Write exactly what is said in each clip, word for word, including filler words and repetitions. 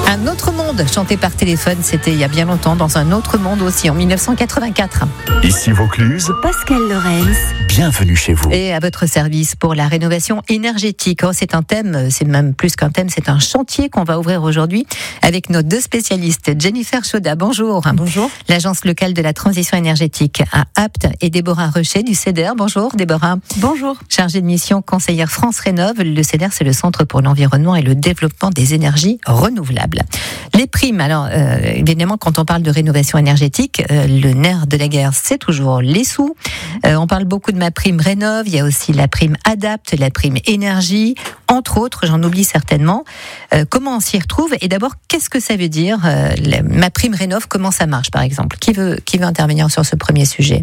Un autre monde, chanté par téléphone, c'était il y a bien longtemps, dans un autre monde aussi, en dix-neuf cent quatre-vingt-quatre. Ici Vaucluse, Pascal Lorenz. Bienvenue chez vous. Et à votre service pour la rénovation énergétique. Oh, c'est un thème, c'est même plus qu'un thème, c'est un chantier qu'on va ouvrir aujourd'hui avec nos deux spécialistes. Jennifer Chaudat, bonjour. Bonjour. L'agence locale de la transition énergétique à Apt et Déborah Rechet du C E D R. Bonjour Déborah. Bonjour. Chargée de mission conseillère France Rénov'. Le C E D R, c'est le Centre pour l'environnement et le développement des énergies renouvelables. Les primes, alors euh, évidemment quand on parle de rénovation énergétique, euh, le nerf de la guerre c'est toujours les sous. Euh, on parle beaucoup de ma prime Rénov', il y a aussi la prime Adapt, la prime énergie, entre autres, j'en oublie certainement. Euh, comment on s'y retrouve et d'abord qu'est-ce que ça veut dire euh, la, ma prime Rénov', comment ça marche par exemple? Qui veut, qui veut intervenir sur ce premier sujet?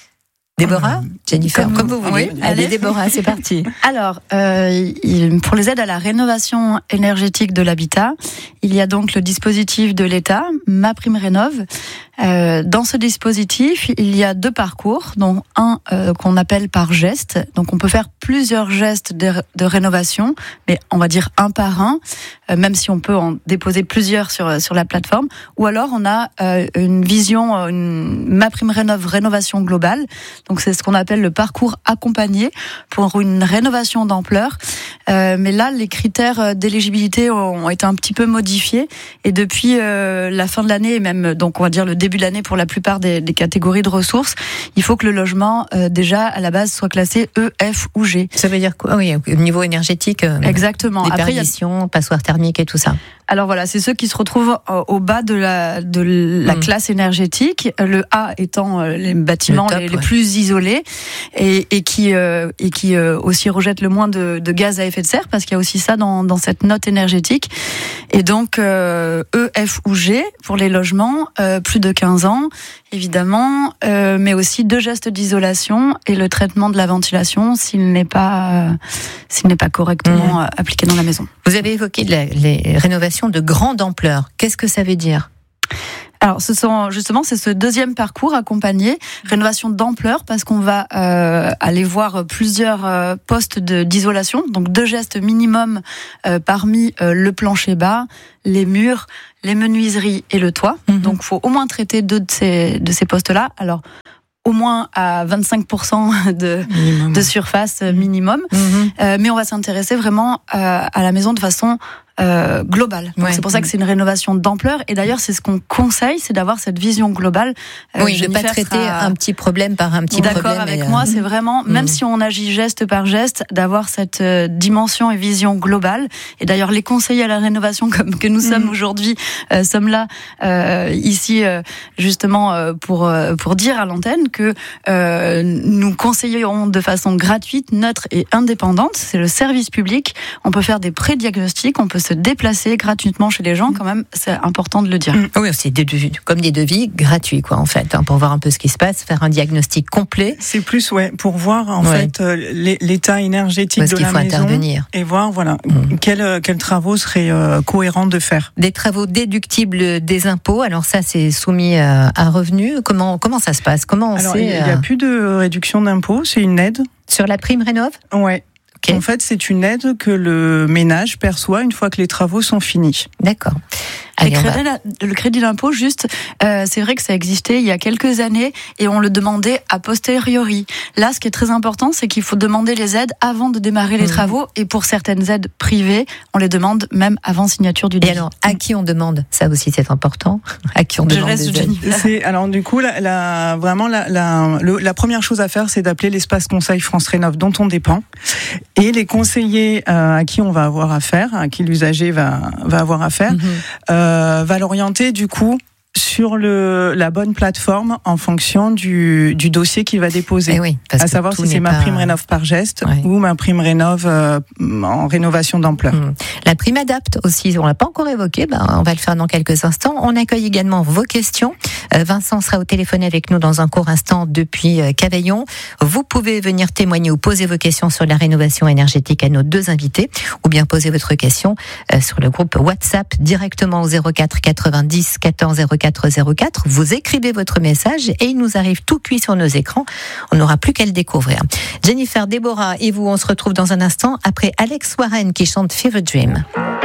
Déborah, Jennifer, comme, comme vous voulez. Oui, allez, Déborah, c'est parti. Alors, euh, il, pour les aides à la rénovation énergétique de l'habitat, il y a donc le dispositif de l'État, Ma Prime Rénov'. Euh, dans ce dispositif, il y a deux parcours, dont un euh, qu'on appelle par geste. Donc, on peut faire plusieurs gestes de, de rénovation, mais on va dire un par un, euh, même si on peut en déposer plusieurs sur sur la plateforme. Ou alors, on a euh, une vision, une Ma Prime Rénov' rénovation globale. Donc c'est ce qu'on appelle le parcours accompagné pour une rénovation d'ampleur. Euh, mais là, les critères d'éligibilité ont été un petit peu modifiés et depuis euh, la fin de l'année et même donc on va dire le début de l'année pour la plupart des, des catégories de ressources, il faut que le logement euh, déjà à la base soit classé E, F ou G. Ça veut dire quoi? Oui, au niveau énergétique. Euh, Exactement. Déperdition, a... passoire thermique et tout ça. Alors voilà, c'est ceux qui se retrouvent au bas de la de la mmh. classe énergétique. Le A étant les bâtiments top, les, les ouais. plus isolés et, et qui euh, et qui euh, aussi rejettent le moins de, de gaz à effet de serre parce qu'il y a aussi ça dans dans cette note énergétique. Et donc euh, E, F ou G pour les logements euh, plus de quinze ans évidemment, euh, mais aussi deux gestes d'isolation et le traitement de la ventilation s'il n'est pas euh, s'il n'est pas correctement mmh. appliqué dans la maison. Vous avez évoqué la, les rénovations de grande ampleur. Qu'est-ce que ça veut dire ? Alors, ce sont justement, c'est ce deuxième parcours accompagné, rénovation d'ampleur, parce qu'on va euh, aller voir plusieurs euh, postes de, d'isolation, donc deux gestes minimum euh, parmi euh, le plancher bas, les murs, les menuiseries et le toit. Mmh. Donc, il faut au moins traiter deux de ces, de ces postes-là. Alors, au moins à vingt-cinq pour cent de, de surface minimum. Mmh. Euh, mais on va s'intéresser vraiment euh, à la maison de façon Euh, globale. Donc ouais. C'est pour ça que c'est une rénovation d'ampleur. Et d'ailleurs, c'est ce qu'on conseille, c'est d'avoir cette vision globale. Euh, oui, Jennifer ne pas traiter sera... un petit problème par un petit D'accord problème. D'accord avec et... moi, c'est vraiment, même mmh. si on agit geste par geste, d'avoir cette euh, dimension et vision globale. Et d'ailleurs, les conseillers à la rénovation, comme que nous mmh. sommes aujourd'hui, euh, sommes là euh, ici euh, justement euh, pour euh, pour dire à l'antenne que euh, nous conseillerons de façon gratuite, neutre et indépendante. C'est le service public. On peut faire des pré-diagnostics, on peut se déplacer gratuitement chez les gens, quand même, c'est important de le dire. Mmh. Oui, c'est des devis, comme des devis gratuits, quoi, en fait, hein, pour voir un peu ce qui se passe, faire un diagnostic complet. C'est plus, ouais, pour voir, en ouais. fait, euh, l'état énergétique Parce de la faut maison. Intervenir. Et voir, voilà, mmh. quels, quels travaux seraient euh, cohérents de faire. Des travaux déductibles des impôts, alors ça, c'est soumis à, à revenus. Comment, comment ça se passe? Comment on alors, sait? Il n'y a euh... plus de réduction d'impôts, c'est une aide. Sur la prime Rénov'? Ouais. Okay. En fait, c'est une aide que le ménage perçoit une fois que les travaux sont finis. D'accord. Allez, crédits, va... Le crédit d'impôt, juste, euh, c'est vrai que ça existait il y a quelques années et on le demandait a posteriori. Là, ce qui est très important, c'est qu'il faut demander les aides avant de démarrer les mmh. travaux et pour certaines aides privées, on les demande même avant signature du devis. Et alors, à qui on demande? Ça aussi, c'est important. À qui on Je demande laisse des aides. C'est, alors, du coup, la, la, vraiment, la, la, le, la première chose à faire, c'est d'appeler l'espace conseil France Rénov' dont on dépend. Et les conseillers euh, à qui on va avoir affaire, à qui l'usager va, va avoir affaire, mmh. euh, va l'orienter du coup sur le, la bonne plateforme en fonction du, du dossier qu'il va déposer. Oui, à savoir si c'est ma pas... prime Rénov' par geste ouais. ou ma prime Rénov' euh, en rénovation d'ampleur. Mmh. La prime Adapt aussi, on l'a pas encore évoqué, ben, on va le faire dans quelques instants. On accueille également vos questions. Euh, Vincent sera au téléphone avec nous dans un court instant depuis euh, Cavaillon. Vous pouvez venir témoigner ou poser vos questions sur la rénovation énergétique à nos deux invités ou bien poser votre question euh, sur le groupe WhatsApp directement au zéro quatre quatre-vingt-dix quatorze zéro quatre zéro quatre. Vous écrivez votre message et il nous arrive tout cuit sur nos écrans. On n'aura plus qu'à le découvrir. Jennifer, Déborah et vous, on se retrouve dans un instant après Alex Warren qui chante Fever Dream.